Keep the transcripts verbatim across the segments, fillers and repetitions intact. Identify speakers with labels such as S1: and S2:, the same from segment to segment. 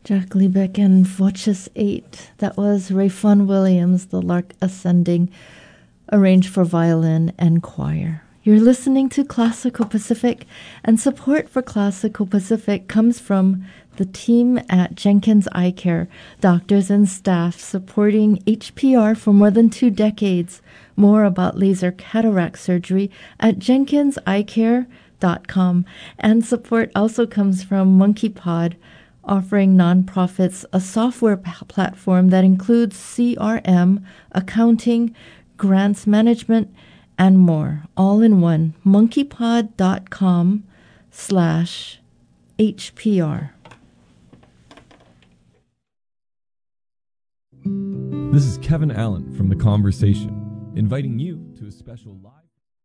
S1: Jack Liebeck and Voces eight. That was Rayfun Williams, The Lark Ascending, arranged for violin and choir. You're listening to Classical Pacific, and support for Classical Pacific comes from the team at Jenkins Eye Care, doctors and staff supporting H P R for more than two decades. More about laser cataract surgery at jenkins eye care dot com. And support also comes from MonkeyPod, offering nonprofits a software p- platform that includes C R M, accounting, grants management, and more, all in one. monkeypod.com slash HPR.
S2: This is Kevin Allen from The Conversation, inviting you to a special live...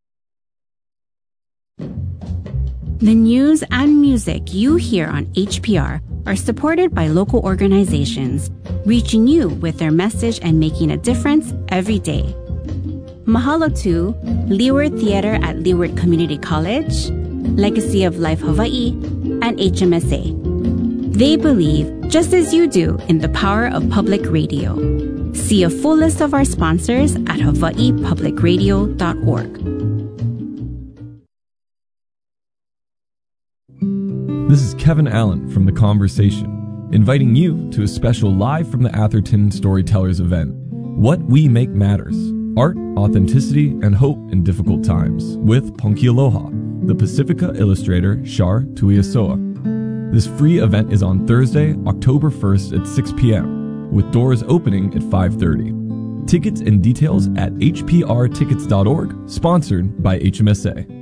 S3: The news and music you hear on H P R are supported by local organizations, reaching you with their message and making a difference every day. Mahalo to Leeward Theater at Leeward Community College, Legacy of Life Hawaii, and H M S A. They believe, just as you do, in the power of public radio. See a full list of our sponsors at hawaii public radio dot org.
S2: This is Kevin Allen from The Conversation, inviting you to a special live from the Atherton Storytellers event, What We Make Matters, Art, Authenticity, and Hope in Difficult Times, with Ponki Aloha, the Pacifica illustrator Shar Tuiasoa. This free event is on Thursday, October first at six p.m., with doors opening at five thirty. Tickets and details at h p r tickets dot org, sponsored by H M S A.